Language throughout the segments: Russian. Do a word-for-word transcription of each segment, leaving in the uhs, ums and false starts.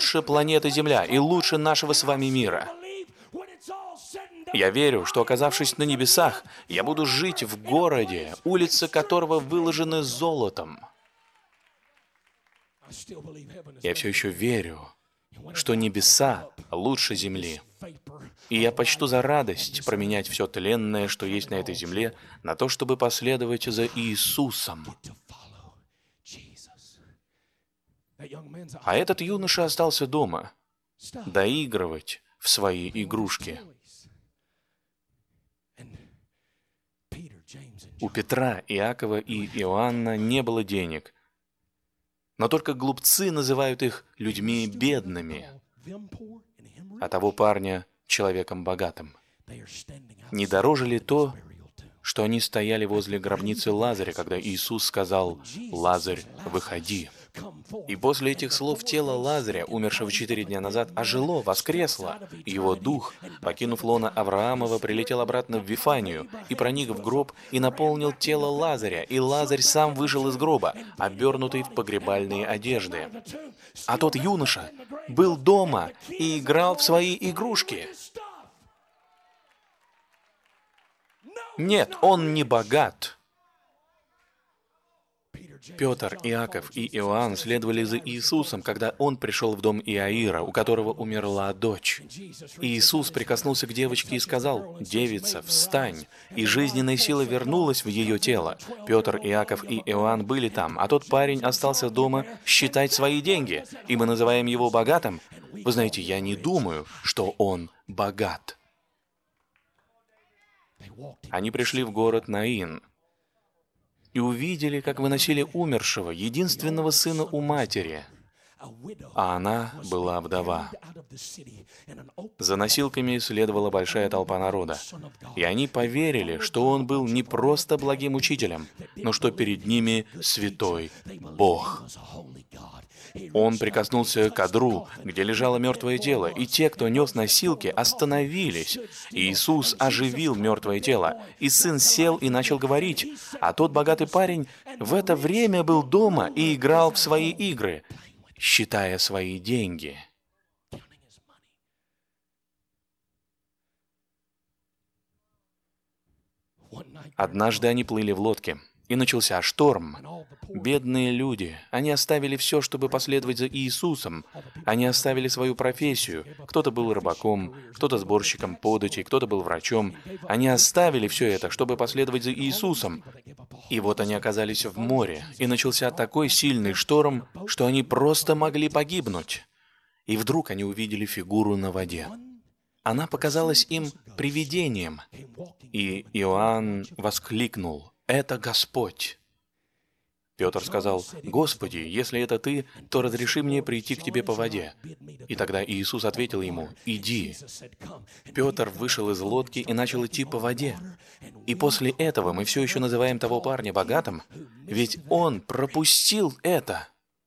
лучше планеты Земля и лучше нашего с вами мира. Я верю, что, оказавшись на небесах, я буду жить в городе, улицы которого выложены золотом. Я все еще верю, что небеса лучше земли. И я почту за радость променять все тленное, что есть на этой земле, на то, чтобы последовать за Иисусом. А этот юноша остался дома, доигрывать в свои игрушки. У Петра, Иакова и Иоанна не было денег, но только глупцы называют их людьми бедными, а того парня — человеком богатым. Не дороже ли то, что они стояли возле гробницы Лазаря, когда Иисус сказал: «Лазарь, выходи». И после этих слов тело Лазаря, умершего четыре дня назад, ожило, воскресло. И его дух, покинув лоно Авраамова, прилетел обратно в Вифанию и проник в гроб и наполнил тело Лазаря. И Лазарь сам вышел из гроба, обернутый в погребальные одежды. А тот юноша был дома и играл в свои игрушки. Нет, он не богат. Петр, Иаков и Иоанн следовали за Иисусом, когда Он пришел в дом Иаира, у которого умерла дочь. И Иисус прикоснулся к девочке и сказал: «Девица, встань!» И жизненная сила вернулась в ее тело. Петр, Иаков и Иоанн были там, а тот парень остался дома считать свои деньги, и мы называем его богатым. Вы знаете, я не думаю, что он богат. Они пришли в город Наин и увидели, как выносили умершего, единственного сына у матери, а она была вдова. За носилками следовала большая толпа народа, и они поверили, что он был не просто благим учителем, но что перед ними святой Бог. Он прикоснулся к одру, где лежало мертвое тело, и те, кто нес носилки, остановились. Иисус оживил мертвое тело, и сын сел и начал говорить, а тот богатый парень в это время был дома и играл в свои игры, считая свои деньги. Однажды они плыли в лодке, и начался шторм. Бедные люди, они оставили все, чтобы последовать за Иисусом. Они оставили свою профессию. Кто-то был рыбаком, кто-то сборщиком податей, кто-то был врачом. Они оставили все это, чтобы последовать за Иисусом. И вот они оказались в море, и начался такой сильный шторм, что они просто могли погибнуть. И вдруг они увидели фигуру на воде. Она показалась им привидением. И Иоанн воскликнул: «Это Господь!» Петр сказал: «Господи, если это Ты, то разреши мне прийти к Тебе по воде». И тогда Иисус ответил ему: «Иди». Петр вышел из лодки и начал идти по воде. И после этого мы все еще называем того парня богатым, ведь он пропустил это.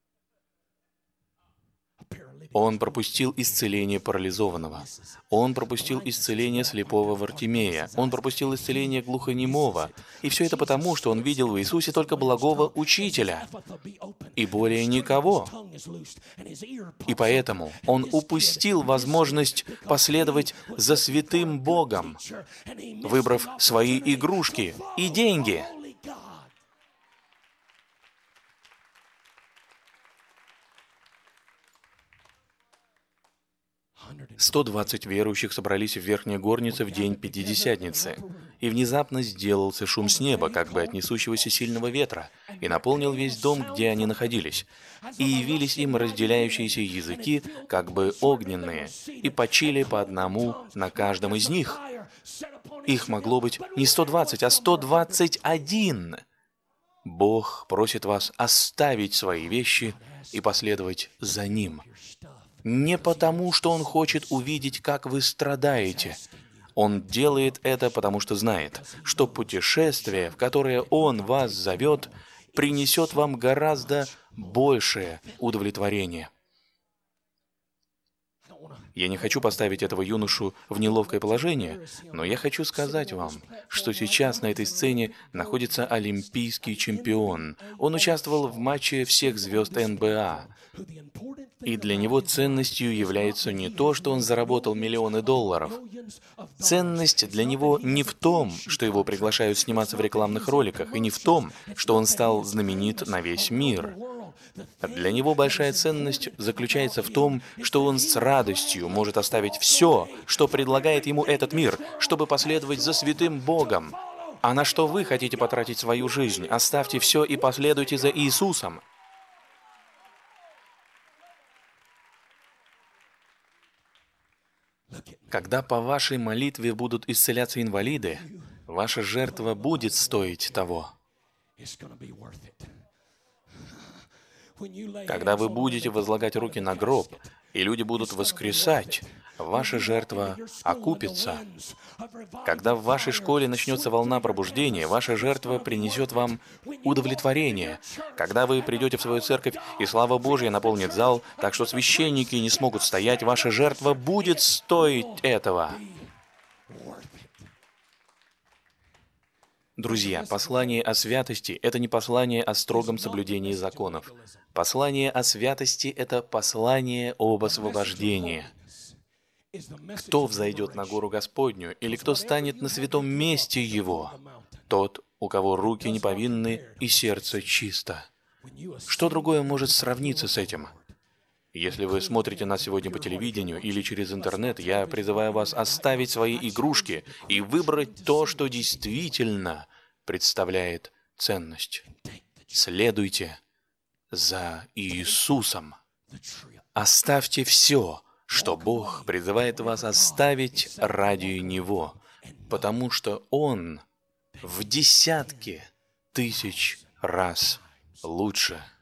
Он пропустил исцеление парализованного. Он пропустил исцеление слепого Вартимея. Он пропустил исцеление глухонемого. И все это потому, что он видел в Иисусе только благого учителя. И более никого. И поэтому он упустил возможность последовать за святым Богом, выбрав свои игрушки и деньги. сто двадцать верующих собрались в верхней горнице в день Пятидесятницы, и внезапно сделался шум с неба, как бы от несущегося сильного ветра, и наполнил весь дом, где они находились. И явились им разделяющиеся языки, как бы огненные, и почили по одному на каждом из них. Их могло быть не сто двадцать, а сто двадцать один. Бог просит вас оставить свои вещи и последовать за Ним. Не потому, что Он хочет увидеть, как вы страдаете. Он делает это, потому что знает, что путешествие, в которое Он вас зовет, принесет вам гораздо большее удовлетворение. Я не хочу поставить этого юношу в неловкое положение, но я хочу сказать вам, что сейчас на этой сцене находится олимпийский чемпион. Он участвовал в матче всех звезд эн бэ а. И для него ценностью является не то, что он заработал миллионы долларов. Ценность для него не в том, что его приглашают сниматься в рекламных роликах, и не в том, что он стал знаменит на весь мир. Для него большая ценность заключается в том, что он с радостью может оставить все, что предлагает ему этот мир, чтобы последовать за святым Богом. А на что вы хотите потратить свою жизнь? Оставьте все и последуйте за Иисусом. Когда по вашей молитве будут исцеляться инвалиды, ваша жертва будет стоить того. Когда вы будете возлагать руки на гроб, и люди будут воскресать, ваша жертва окупится. Когда в вашей школе начнется волна пробуждения, ваша жертва принесет вам удовлетворение. Когда вы придете в свою церковь, и слава Божья наполнит зал, так что священники не смогут стоять, ваша жертва будет стоить этого. Друзья, послание о святости – это не послание о строгом соблюдении законов. Послание о святости – это послание об освобождении. Кто взойдет на гору Господню, или кто станет на святом месте Его? Тот, у кого руки не повинны и сердце чисто. Что другое может сравниться с этим? Если вы смотрите нас сегодня по телевидению или через интернет, я призываю вас оставить свои игрушки и выбрать то, что действительно представляет ценность. Следуйте за Иисусом. Оставьте все, что Бог призывает вас оставить ради Него, потому что Он в десятки тысяч раз лучше.